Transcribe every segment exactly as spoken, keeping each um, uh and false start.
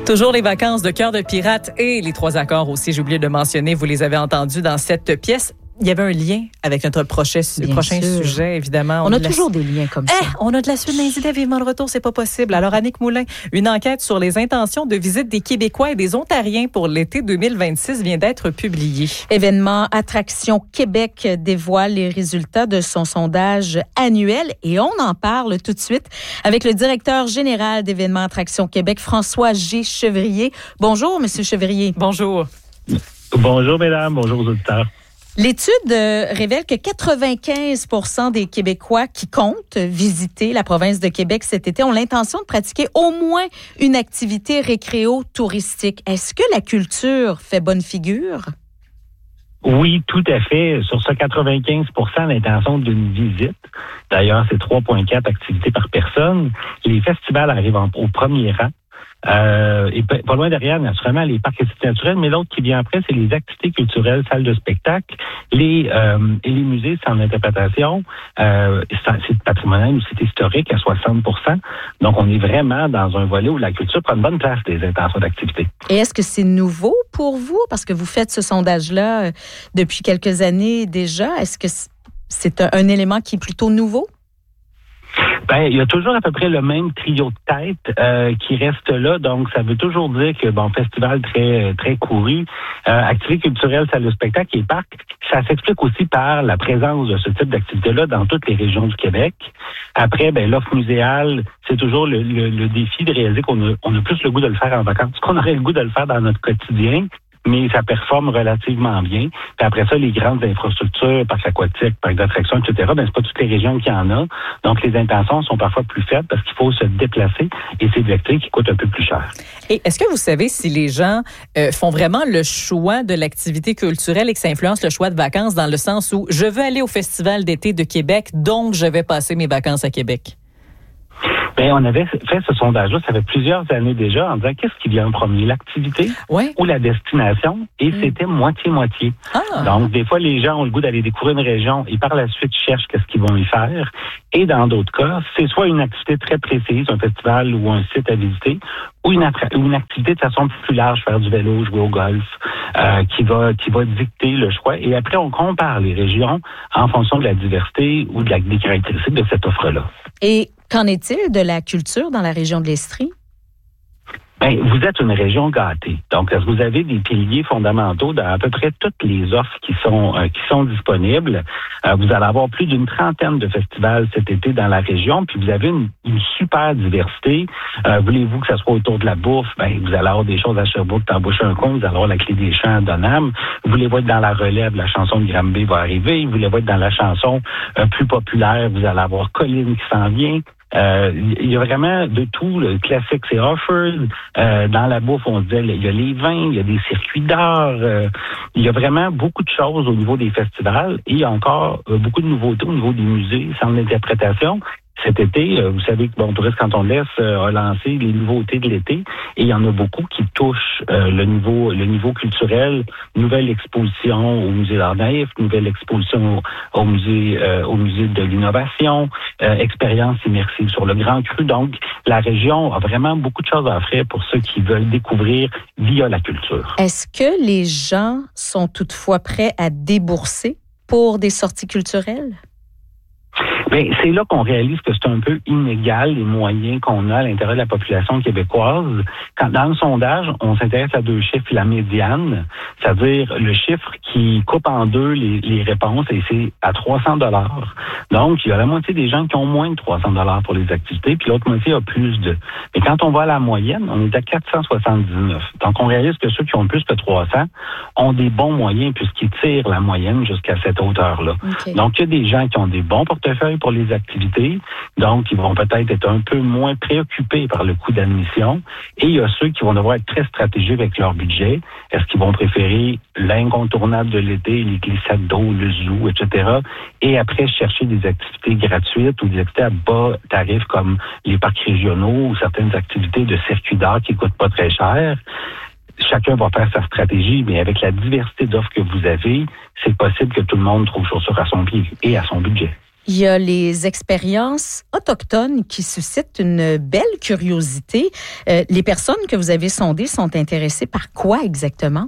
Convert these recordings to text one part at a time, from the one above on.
Toujours les vacances de Cœur de pirate et les trois accords aussi, j'ai oublié de mentionner, vous les avez entendus dans cette pièce. Il y avait un lien avec notre prochain, prochain sujet, évidemment. On, on a, a toujours la... des liens comme ça. Eh, on a de la suite des idées, vivement le retour, c'est pas possible. Alors, Annick Moulin, une enquête sur les intentions de visite des Québécois et des Ontariens pour l'été deux mille vingt-six vient d'être publiée. Événement Attraction Québec dévoile les résultats de son sondage annuel et on en parle tout de suite avec le directeur général d'Événement Attraction Québec, François G. Chevrier. Bonjour, Monsieur Chevrier. Bonjour. Bonjour, mesdames. Bonjour aux auditeurs. L'étude euh, révèle que quatre-vingt-quinze pour cent des Québécois qui comptent visiter la province de Québec cet été ont l'intention de pratiquer au moins une activité récréo-touristique. Est-ce que la culture fait bonne figure? Oui, tout à fait. Sur ce quatre-vingt-quinze pour cent l'intention d'une visite, d'ailleurs, c'est trois virgule quatre activités par personne. Les festivals arrivent en, au premier rang. Euh, et pas loin derrière, naturellement, les parcs et sites naturels, mais l'autre qui vient après, c'est les activités culturelles, salles de spectacle, les euh, et les musées, c'est en interprétation, euh, c'est patrimonial ou c'est historique à soixante pour cent. Donc, on est vraiment dans un volet où la culture prend une bonne place des intentions d'activité. Et est-ce que c'est nouveau pour vous? Parce que vous faites ce sondage-là depuis quelques années déjà. Est-ce que c'est un, un élément qui est plutôt nouveau? Ben, il y a toujours à peu près le même trio de tête euh, qui reste là. Donc, ça veut toujours dire que, bon, festival très très couru, euh, activité culturelle, salle de spectacle et parc, ça s'explique aussi par la présence de ce type d'activité-là dans toutes les régions du Québec. Après, ben l'offre muséale, c'est toujours le, le, le défi de réaliser qu'on a, on a plus le goût de le faire en vacances qu'on aurait le goût de le faire dans notre quotidien. Mais ça performe relativement bien. Puis après ça, les grandes infrastructures, parcs aquatiques, parcs d'attractions, et cetera, ben c'est pas toutes les régions qui en ont. Donc, les intentions sont parfois plus faibles parce qu'il faut se déplacer et c'est des activités qui coûtent un peu plus cher. Et est-ce que vous savez si les gens euh, font vraiment le choix de l'activité culturelle et que ça influence le choix de vacances dans le sens où je veux aller au Festival d'été de Québec, donc je vais passer mes vacances à Québec? Ben, on avait fait ce sondage-là, ça fait plusieurs années déjà, en disant qu'est-ce qui vient en premier, l'activité ouais. ou la destination, et mmh. c'était moitié-moitié. Ah. Donc, des fois, les gens ont le goût d'aller découvrir une région et par la suite cherchent qu'est-ce qu'ils vont y faire. Et dans d'autres cas, c'est soit une activité très précise, un festival ou un site à visiter, ou une, une activité de façon plus large, faire du vélo, jouer au golf, euh, qui va qui va dicter le choix. Et après, on compare les régions en fonction de la diversité ou de la, des caractéristiques de cette offre-là. Et qu'en est-il de la culture dans la région de l'Estrie? Ben, vous êtes une région gâtée. Donc, vous avez des piliers fondamentaux dans à peu près toutes les offres qui sont euh, qui sont disponibles. Euh, vous allez avoir plus d'une trentaine de festivals cet été dans la région, puis vous avez une, une super diversité. Euh, voulez-vous que ça soit autour de la bouffe? Ben, vous allez avoir des choses à Sherbrooke, t'embaucher un coin, vous allez avoir la Clé des Champs à Donham. Voulez-vous être dans la relève, la chanson de Granby va arriver. Voulez-vous être dans la chanson euh, plus populaire, vous allez avoir Colline qui s'en vient. Euh, il y a vraiment de tout. Le classique, c'est Offers. Euh, dans la bouffe, on se dit, il y a les vins, il y a des circuits d'art. Euh, il y a vraiment beaucoup de choses au niveau des festivals et il y a encore euh, beaucoup de nouveautés au niveau des musées, centres d'interprétation. Cet été, euh, vous savez que Bon Touriste Canton de l'Est euh, a lancé les nouveautés de l'été et il y en a beaucoup qui touchent euh, le niveau le niveau culturel. Nouvelle exposition au musée d'Art naïf, nouvelle exposition au, au musée euh, au musée de l'innovation, euh, expérience immersive sur le Grand Cru. Donc, la région a vraiment beaucoup de choses à offrir pour ceux qui veulent découvrir via la culture. Est-ce que les gens sont toutefois prêts à débourser pour des sorties culturelles? Bien, c'est là qu'on réalise que c'est un peu inégal les moyens qu'on a à l'intérieur de la population québécoise. Quand, dans le sondage, on s'intéresse à deux chiffres, la médiane, c'est-à-dire le chiffre qui coupe en deux les, les réponses, et c'est à trois cents dollars. Donc, il y a la moitié des gens qui ont moins de trois cents dollars pour les activités, puis l'autre moitié a plus de. Mais quand on va à la moyenne, on est à quatre cent soixante-dix-neuf. Donc, on réalise que ceux qui ont plus que trois cents ont des bons moyens puisqu'ils tirent la moyenne jusqu'à cette hauteur-là. Okay. Donc, il y a des gens qui ont des bons portefeuilles pour les activités, donc ils vont peut-être être un peu moins préoccupés par le coût d'admission. Et il y a ceux qui vont devoir être très stratégiques avec leur budget. Est-ce qu'ils vont préférer l'incontournable de l'été, les glissades d'eau, le zoo, et cetera, et après chercher des activités gratuites ou des activités à bas tarifs comme les parcs régionaux ou certaines activités de circuits d'art qui coûtent pas très cher? Chacun va faire sa stratégie, mais avec la diversité d'offres que vous avez, c'est possible que tout le monde trouve chaussure à son pied et à son budget. Il y a les expériences autochtones qui suscitent une belle curiosité. Euh, les personnes que vous avez sondées sont intéressées par quoi exactement?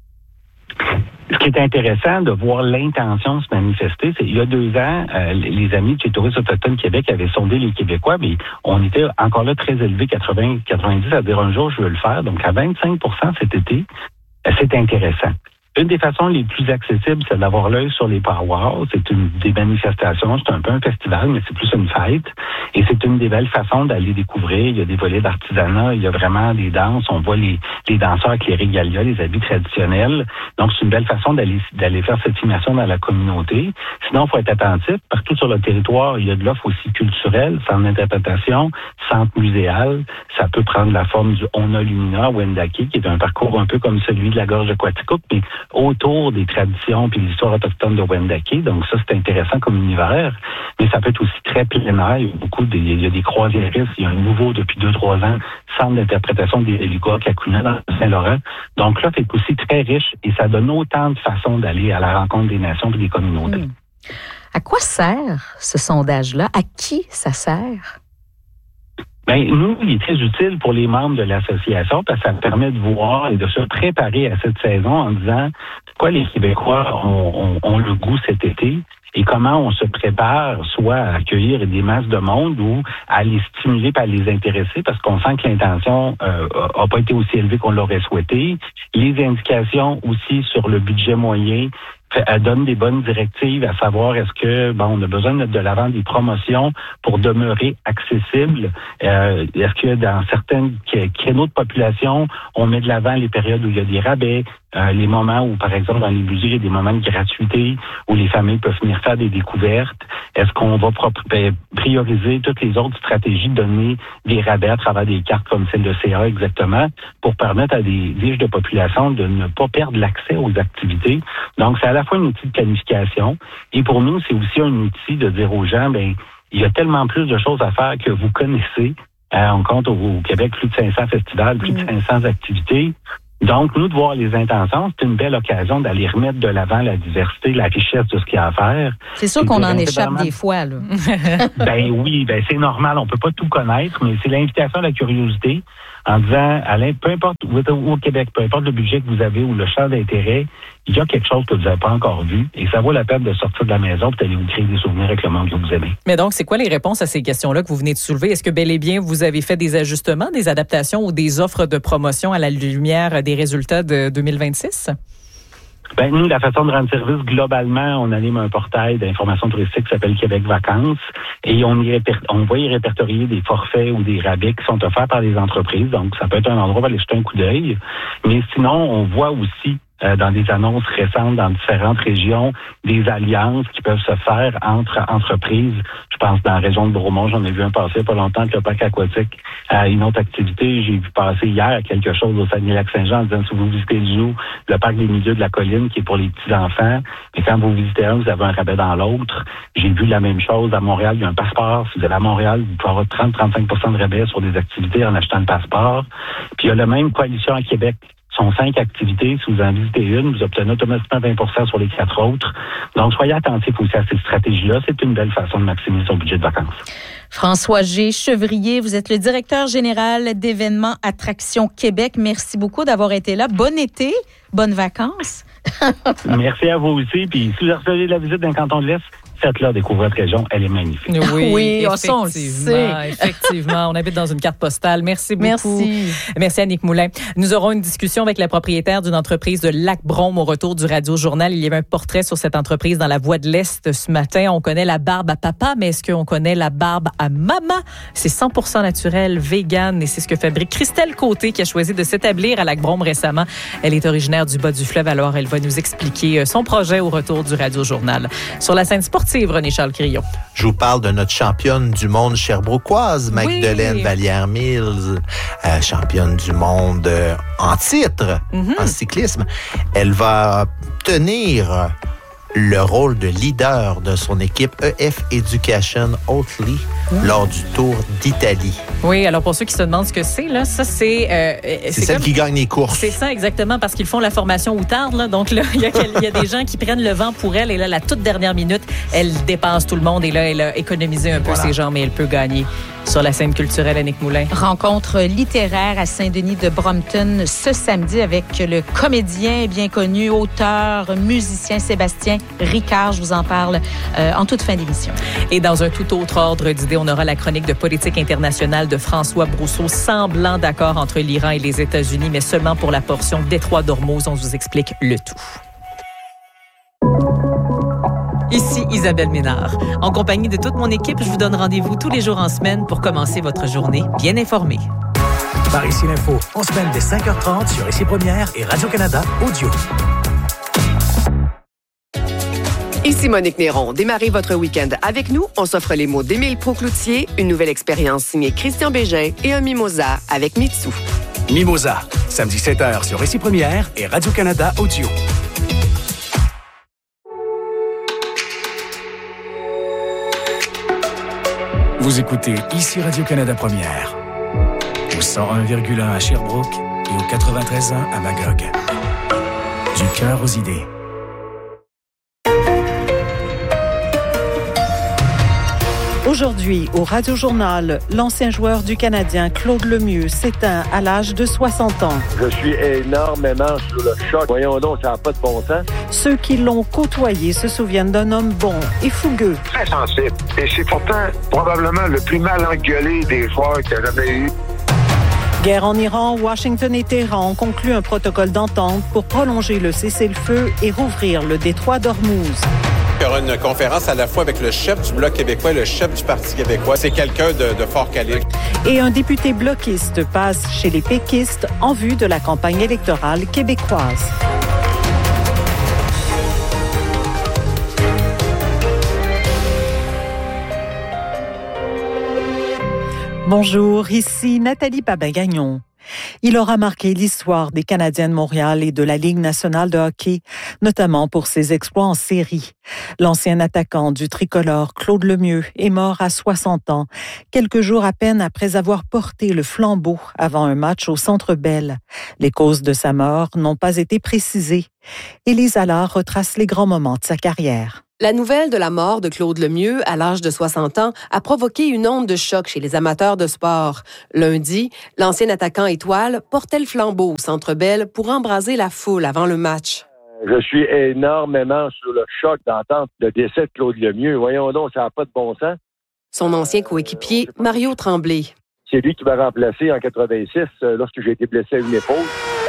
Ce qui est intéressant de voir l'intention se manifester, c'est il y a deux ans, euh, les amis de chez Tourisme Autochtone Québec avaient sondé les Québécois, mais on était encore là très élevé, quatre-vingts, quatre-vingt-dix, à dire un jour je veux le faire. Donc à vingt-cinq pour cent cet été, c'est intéressant. Une des façons les plus accessibles, c'est d'avoir l'œil sur les parois. C'est une des manifestations, c'est un peu un festival, mais c'est plus une fête. Et c'est une des belles façons d'aller découvrir. Il y a des volets d'artisanat, il y a vraiment des danses. On voit les, les danseurs avec les régalias, les habits traditionnels. Donc, c'est une belle façon d'aller, d'aller faire cette immersion dans la communauté. Sinon, il faut être attentif. Partout sur le territoire, il y a de l'offre aussi culturelle, centre d'interprétation, centre muséal. Ça peut prendre la forme du Ona Lumina Wendake, qui est un parcours un peu comme celui de la gorge de Quaticook, mais autour des traditions puis l'histoire autochtone de Wendake. Donc ça, c'est intéressant comme univers. Mais ça peut être aussi très plein air. Il y a beaucoup de, il y a des croisiéristes. Il y a un nouveau, depuis deux, trois ans, centre d'interprétation des Eluga Kakuna dans Saint-Laurent. Donc là, c'est aussi très riche et ça donne autant de façons d'aller à la rencontre des nations et des communautés. Mmh. À quoi sert ce sondage-là? À qui ça sert? Ben, nous, il est très utile pour les membres de l'association parce que ça permet de voir et de se préparer à cette saison en disant quoi les Québécois ont, ont, ont le goût cet été et comment on se prépare soit à accueillir des masses de monde ou à les stimuler et à les intéresser parce qu'on sent que l'intention euh, a pas été aussi élevée qu'on l'aurait souhaité. Les indications aussi sur le budget moyen, elle donne des bonnes directives à savoir est-ce que bon on a besoin de mettre de l'avant des promotions pour demeurer accessible. Euh, est-ce que dans certaines créneaux de population, on met de l'avant les périodes où il y a des rabais, euh, les moments où, par exemple, dans les musées, il y a des moments de gratuité où les familles peuvent venir faire des découvertes. Est-ce qu'on va prioriser toutes les autres stratégies de donner des rabais à travers des cartes comme celle de C A exactement pour permettre à des riches de population de ne pas perdre l'accès aux activités. Donc, c'est à la fois un outil de planification et pour nous, c'est aussi un outil de dire aux gens, ben il y a tellement plus de choses à faire que vous connaissez. Euh, on compte au, au Québec plus de cinq cents festivals, plus mmh. de cinq cents activités. Donc, nous, de voir les intentions, c'est une belle occasion d'aller remettre de l'avant la diversité, la richesse de ce qu'il y a à faire. C'est sûr qu'on en échappe vraiment... des fois, là. Ben oui, ben c'est normal, on peut pas tout connaître, mais c'est l'invitation à la curiosité en disant, Alain, peu importe où au Québec, peu importe le budget que vous avez ou le champ d'intérêt, il y a quelque chose que vous n'avez pas encore vu et ça vaut la peine de sortir de la maison et d'aller vous créer des souvenirs avec le monde que vous aimez. Mais donc, c'est quoi les réponses à ces questions-là que vous venez de soulever? Est-ce que bel et bien vous avez fait des ajustements, des adaptations ou des offres de promotion à la lumière des résultats de deux mille vingt-six? Ben, nous, la façon de rendre service, globalement, on anime un portail d'information touristique qui s'appelle Québec Vacances et on, y réper- on va y répertorier des forfaits ou des rabais qui sont offerts par les entreprises. Donc, ça peut être un endroit où aller jeter un coup d'œil. Mais sinon, on voit aussi euh, dans des annonces récentes dans différentes régions, des alliances qui peuvent se faire entre entreprises. Je pense dans la région de Bromont, j'en ai vu un passer il n'y a pas longtemps avec le parc aquatique. Euh, une autre activité, j'ai vu passer hier quelque chose au Saguenay-Lac-Saint-Jean en disant si vous visitez le zoo, le parc des milieux de la colline qui est pour les petits-enfants, mais quand vous visitez un, vous avez un rabais dans l'autre. J'ai vu la même chose à Montréal, il y a un passeport. Si vous allez à Montréal, vous pouvez avoir trente à trente-cinq pour cent de rabais sur des activités en achetant le passeport. Puis il y a la même coalition à Québec. Ce sont cinq activités. Si vous en visitez une, vous obtenez automatiquement vingt pour cent sur les quatre autres. Donc, soyez attentifs aussi à ces stratégies-là. C'est une belle façon de maximiser son budget de vacances. François G. Chevrier, vous êtes le directeur général d'événements Attractions Québec. Merci beaucoup d'avoir été là. Bon été, bonnes vacances. Merci à vous aussi. Puis, si vous recevez la visite d'un canton de l'Est, faites-la découvrir votre région. Elle est magnifique. Oui, oui effectivement, on effectivement. On habite dans une carte postale. Merci beaucoup. Merci. Merci, Annick Moulin. Nous aurons une discussion avec la propriétaire d'une entreprise de Lac-Brome au retour du Radio Journal. Il y avait un portrait sur cette entreprise dans la Voix de l'Est ce matin. On connaît la barbe à papa, mais est-ce qu'on connaît la barbe à maman? C'est cent pour cent naturel, vegan, et c'est ce que fabrique Christelle Côté qui a choisi de s'établir à Lac-Brome récemment. Elle est originaire du bas du fleuve, alors elle va nous expliquer son projet au retour du Radio Journal. Sur la scène sportive, René-Charles Crillon. Je vous parle de notre championne du monde sherbrookoise, Magdeleine oui. Vallière-Mills, euh, championne du monde euh, en titre, mm-hmm. en cyclisme. Elle va tenir le rôle de leader de son équipe E F Education Oatley lors du Tour d'Italie. Oui, alors pour ceux qui se demandent ce que c'est, là, ça c'est... Euh, c'est c'est celle comme, qui gagne les courses. C'est ça, exactement, parce qu'ils font la formation outarde. Là, donc là, il y, y a des gens qui prennent le vent pour elle. Et là, la toute dernière minute, elle dépasse tout le monde. Et là, elle a économisé un peu voilà. ses jambes, mais elle peut gagner sur la scène culturelle Annick Moulin. Rencontre littéraire à Saint-Denis de Brompton ce samedi avec le comédien bien connu, auteur, musicien Sébastien Ricard. Je vous en parle euh, en toute fin d'émission. Et dans un tout autre ordre d'idées, on aura la chronique de politique internationale de François Brousseau, semblant d'accord entre l'Iran et les États-Unis, mais seulement pour la portion détroit d'Ormuz. On vous explique le tout. Ici Isabelle Ménard. En compagnie de toute mon équipe, je vous donne rendez-vous tous les jours en semaine pour commencer votre journée bien informée. Par Ici l'Info, en semaine dès cinq heures trente sur Ici Première et Radio-Canada Audio. Ici Monique Néron. Démarrez votre week-end avec nous. On s'offre les mots d'Émile Pau-Cloutier, une nouvelle expérience signée Christian Bégin et un mimosa avec Mitsu. Mimosa, samedi sept heures sur Ici Première et Radio-Canada Audio. Vous écoutez Ici Radio-Canada Première, au cent un virgule un à Sherbrooke et au quatre-vingt-treize virgule un à Magog. Du cœur aux idées. Aujourd'hui, au Radio-Journal, l'ancien joueur du Canadien Claude Lemieux s'éteint à l'âge de soixante ans. Je suis énormément sur le choc. Voyons donc, ça n'a pas de bon sens. Ceux qui l'ont côtoyé se souviennent d'un homme bon et fougueux. Très sensible. Et c'est pourtant probablement le plus mal engueulé des joueurs qu'il y a jamais eu. Guerre en Iran, Washington et Téhéran ont conclu un protocole d'entente pour prolonger le cessez-le-feu et rouvrir le détroit d'Ormuz. Il y aura une conférence à la fois avec le chef du Bloc québécois et le chef du Parti québécois. C'est quelqu'un de, de fort calibre. Et un député bloquiste passe chez les péquistes en vue de la campagne électorale québécoise. Bonjour, ici Nathalie Babin-Gagnon. Il aura marqué l'histoire des Canadiens de Montréal et de la Ligue nationale de hockey, notamment pour ses exploits en série. L'ancien attaquant du tricolore, Claude Lemieux, est mort à soixante ans, quelques jours à peine après avoir porté le flambeau avant un match au Centre Bell. Les causes de sa mort n'ont pas été précisées. Élise Allard retrace les grands moments de sa carrière. La nouvelle de la mort de Claude Lemieux, à l'âge de soixante ans, a provoqué une onde de choc chez les amateurs de sport. Lundi, l'ancien attaquant étoile portait le flambeau au Centre Bell pour embraser la foule avant le match. Je suis énormément sur le choc d'entendre le décès de Claude Lemieux. Voyons donc, ça n'a pas de bon sens. Son ancien coéquipier, Mario Tremblay. C'est lui qui m'a remplacé en quatre-vingt-six lorsque j'ai été blessé à une épaule.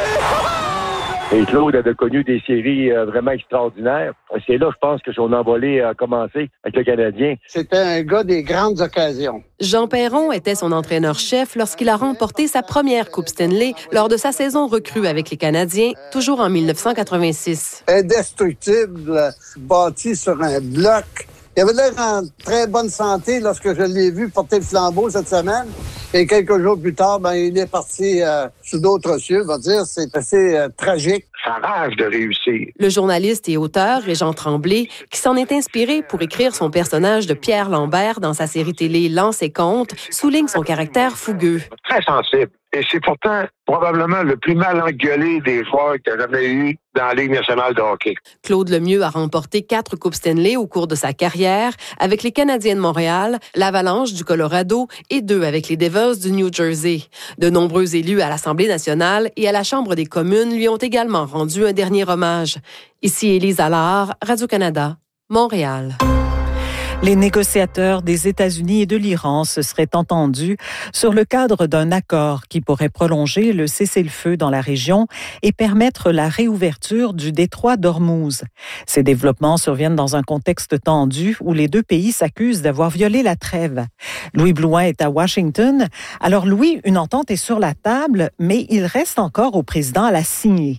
Et Claude avait connu des séries euh, vraiment extraordinaires. C'est là, je pense, que son envolée a commencé avec le Canadien. C'était un gars des grandes occasions. Jean Perron était son entraîneur-chef lorsqu'il a remporté sa première Coupe Stanley lors de sa saison recrue avec les Canadiens, toujours en dix-neuf cent quatre-vingt-six. Indestructible, bâti sur un bloc. Il avait l'air en très bonne santé lorsque je l'ai vu porter le flambeau cette semaine. Et quelques jours plus tard, ben, il est parti euh, sous d'autres cieux. Va dire, c'est assez euh, tragique. Ça rage de réussir. Le journaliste et auteur Régent Tremblay, qui s'en est inspiré pour écrire son personnage de Pierre Lambert dans sa série télé Lance et Compte, souligne son caractère fougueux. Très sensible. Et c'est pourtant probablement le plus mal engueulé des joueurs qu'il y a jamais eu dans la Ligue nationale de hockey. Claude Lemieux a remporté quatre Coupes Stanley au cours de sa carrière avec les Canadiens de Montréal, l'Avalanche du Colorado et deux avec les Devils du New Jersey. De nombreux élus à l'Assemblée nationale et à la Chambre des communes lui ont également rendu un dernier hommage. Ici Élise Allard, Radio-Canada, Montréal. Les négociateurs des États-Unis et de l'Iran se seraient entendus sur le cadre d'un accord qui pourrait prolonger le cessez-le-feu dans la région et permettre la réouverture du détroit d'Ormuz. Ces développements surviennent dans un contexte tendu où les deux pays s'accusent d'avoir violé la trêve. Louis Blouin est à Washington. Alors Louis, une entente est sur la table, mais il reste encore au président à la signer.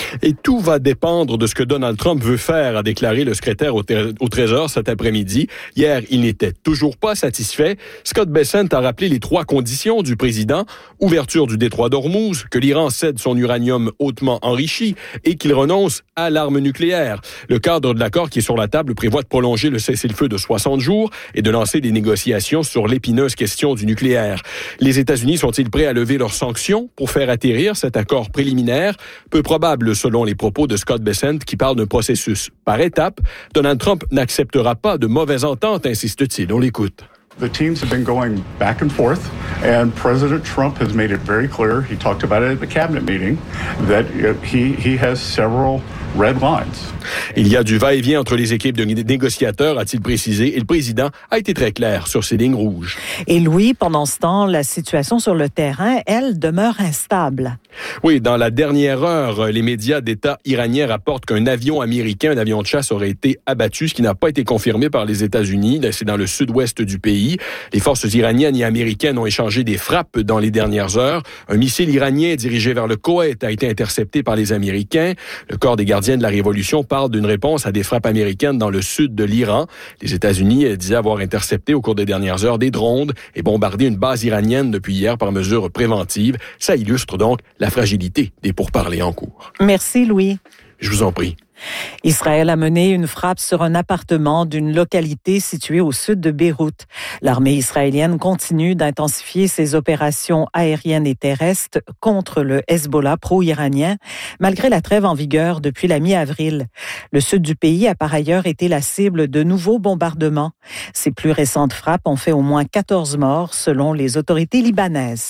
Et tout va dépendre de ce que Donald Trump veut faire, a déclaré le secrétaire au, t- au Trésor cet après-midi. Hier, il n'était toujours pas satisfait. Scott Bessent a rappelé les trois conditions du président. Ouverture du détroit d'Ormuz, que l'Iran cède son uranium hautement enrichi et qu'il renonce à l'arme nucléaire. Le cadre de l'accord qui est sur la table prévoit de prolonger le cessez-le-feu de soixante jours et de lancer des négociations sur l'épineuse question du nucléaire. Les États-Unis sont-ils prêts à lever leurs sanctions pour faire atterrir cet accord préliminaire? Peu probable selon les propos de Scott Bessent qui parle d'un processus par étapes. Donald Trump n'acceptera pas de mauvaise entente, insiste-t-il. On l'écoute. The teams have been going back and forth, and President Trump has made it very clear, he talked about it at the cabinet meeting, that he, he has several red lines. Il y a du va-et-vient entre les équipes de négociateurs, a-t-il précisé, et le président a été très clair sur ses lignes rouges. Et Louis, pendant ce temps, la situation sur le terrain, elle, demeure instable. Oui, dans la dernière heure, les médias d'État iraniens rapportent qu'un avion américain, un avion de chasse, aurait été abattu, ce qui n'a pas été confirmé par les États-Unis. C'est dans le sud-ouest du pays. Les forces iraniennes et américaines ont échangé des frappes dans les dernières heures. Un missile iranien dirigé vers le Koweït a été intercepté par les Américains. Le corps des gardiens de la Révolution parle d'une réponse à des frappes américaines dans le sud de l'Iran. Les États-Unis disaient avoir intercepté au cours des dernières heures des drones et bombardé une base iranienne depuis hier par mesure préventive. Ça illustre donc la fragilité des pourparlers en cours. Merci, Louis. Je vous en prie. Israël a mené une frappe sur un appartement d'une localité située au sud de Beyrouth. L'armée israélienne continue d'intensifier ses opérations aériennes et terrestres contre le Hezbollah pro-iranien, malgré la trêve en vigueur depuis la mi-avril. Le sud du pays a par ailleurs été la cible de nouveaux bombardements. Ces plus récentes frappes ont fait au moins quatorze morts, selon les autorités libanaises.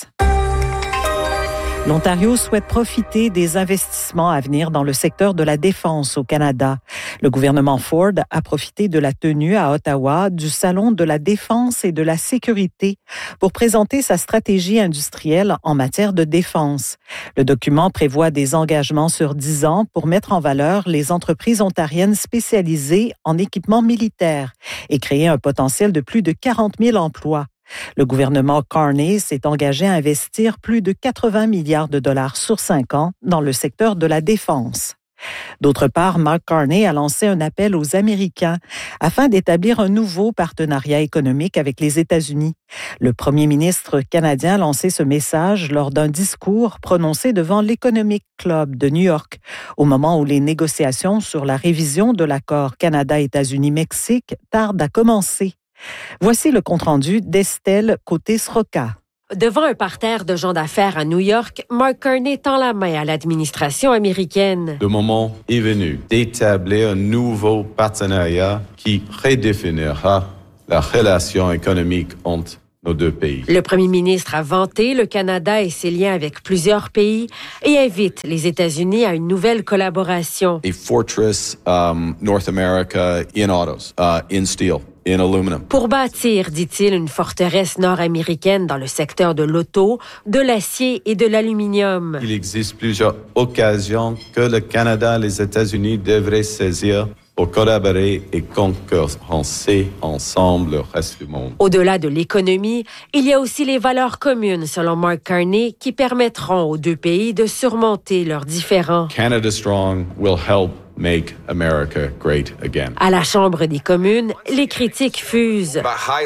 L'Ontario souhaite profiter des investissements à venir dans le secteur de la défense au Canada. Le gouvernement Ford a profité de la tenue à Ottawa du Salon de la défense et de la sécurité pour présenter sa stratégie industrielle en matière de défense. Le document prévoit des engagements sur dix ans pour mettre en valeur les entreprises ontariennes spécialisées en équipement militaire et créer un potentiel de plus de quarante mille emplois. Le gouvernement Carney s'est engagé à investir plus de quatre-vingts milliards de dollars sur cinq ans dans le secteur de la défense. D'autre part, Mark Carney a lancé un appel aux Américains afin d'établir un nouveau partenariat économique avec les États-Unis. Le premier ministre canadien a lancé ce message lors d'un discours prononcé devant l'Economic Club de New York, au moment où les négociations sur la révision de l'accord Canada-États-Unis-Mexique tardent à commencer. Voici le compte-rendu d'Estelle Côté-Sroka. Devant un parterre de gens d'affaires à New York, Mark Carney tend la main à l'administration américaine. Le moment est venu d'établir un nouveau partenariat qui redéfinira la relation économique entre nos deux pays. Le premier ministre a vanté le Canada et ses liens avec plusieurs pays et invite les États-Unis à une nouvelle collaboration. A fortress um, North America in autos, uh, in steel. In aluminum. Pour bâtir, dit-il, une forteresse nord-américaine dans le secteur de l'auto, de l'acier et de l'aluminium. Il existe plusieurs occasions que le Canada et les États-Unis devraient saisir pour collaborer et concurrencer ensemble le reste du monde. Au-delà de l'économie, il y a aussi les valeurs communes, selon Mark Carney, qui permettront aux deux pays de surmonter leurs différends. Canada Strong will help make America great again. À la Chambre des communes, les critiques fusent.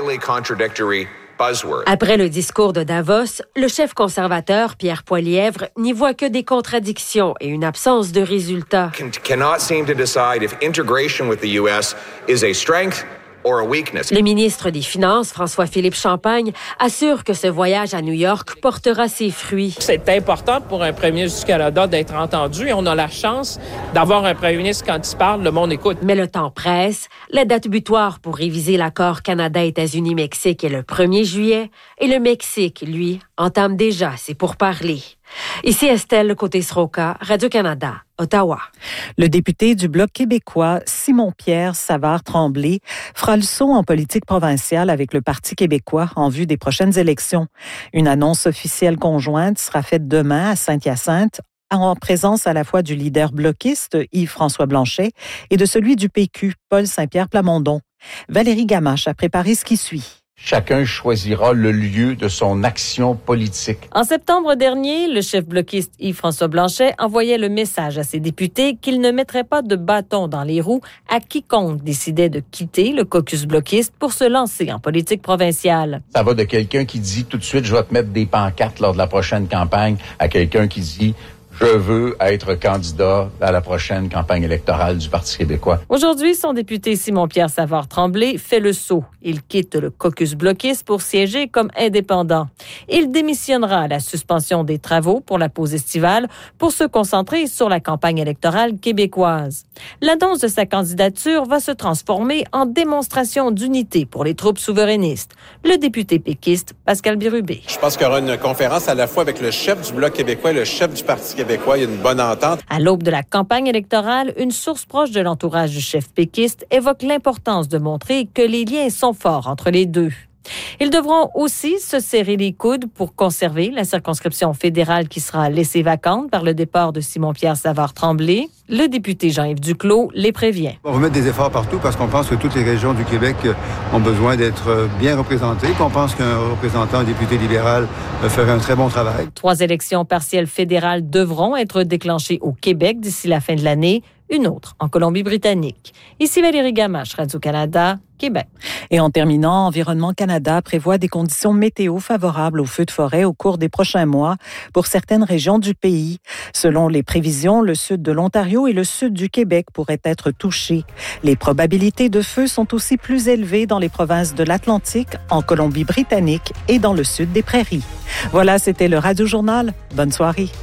Après le discours de Davos, le chef conservateur, Pierre Poilievre, n'y voit que des contradictions et une absence de résultats. Cannot seem to decide if integration with the U S is a strength or a weakness. Le ministre des Finances, François-Philippe Champagne, assure que ce voyage à New York portera ses fruits. C'est important pour un premier ministre du Canada d'être entendu et on a la chance d'avoir un premier ministre quand il parle, le monde écoute. Mais le temps presse. La date butoir pour réviser l'accord Canada-États-Unis-Mexique est le premier juillet et le Mexique, lui, entame déjà ses pourparlers. Ici Estelle Côté-Sroka, Radio-Canada, Ottawa. Le député du Bloc québécois, Simon-Pierre Savard-Tremblay, fera le saut en politique provinciale avec le Parti québécois en vue des prochaines élections. Une annonce officielle conjointe sera faite demain à Saint-Hyacinthe, en présence à la fois du leader bloquiste Yves-François Blanchet et de celui du P Q, Paul Saint-Pierre Plamondon. Valérie Gamache a préparé ce qui suit. Chacun choisira le lieu de son action politique. En septembre dernier, le chef bloquiste Yves-François Blanchet envoyait le message à ses députés qu'il ne mettrait pas de bâton dans les roues à quiconque décidait de quitter le caucus bloquiste pour se lancer en politique provinciale. Ça va de quelqu'un qui dit tout de suite « je vais te mettre des pancartes lors de la prochaine campagne » à quelqu'un qui dit « je veux être candidat à la prochaine campagne électorale du Parti québécois ». Aujourd'hui, son député Simon-Pierre Savard-Tremblay fait le saut. Il quitte le caucus bloquiste pour siéger comme indépendant. Il démissionnera à la suspension des travaux pour la pause estivale pour se concentrer sur la campagne électorale québécoise. L'annonce de sa candidature va se transformer en démonstration d'unité pour les troupes souverainistes. Le député péquiste Pascal Bérubé. Je pense qu'il y aura une conférence à la fois avec le chef du Bloc québécois et le chef du Parti québécois. Il y a une bonne entente. À l'aube de la campagne électorale, une source proche de l'entourage du chef péquiste évoque l'importance de montrer que les liens sont forts entre les deux. Ils devront aussi se serrer les coudes pour conserver la circonscription fédérale qui sera laissée vacante par le départ de Simon-Pierre Savard-Tremblay. Le député Jean-Yves Duclos les prévient. On va mettre des efforts partout parce qu'on pense que toutes les régions du Québec ont besoin d'être bien représentées. On pense qu'un représentant, un député libéral ferait un très bon travail. Trois élections partielles fédérales devront être déclenchées au Québec d'ici la fin de l'année. Une autre en Colombie-Britannique. Ici Valérie Gamache, Radio-Canada, Québec. Et en terminant, Environnement Canada prévoit des conditions météo favorables aux feux de forêt au cours des prochains mois pour certaines régions du pays. Selon les prévisions, le sud de l'Ontario et le sud du Québec pourraient être touchés. Les probabilités de feu sont aussi plus élevées dans les provinces de l'Atlantique, en Colombie-Britannique et dans le sud des Prairies. Voilà, c'était le Radio Journal. Bonne soirée.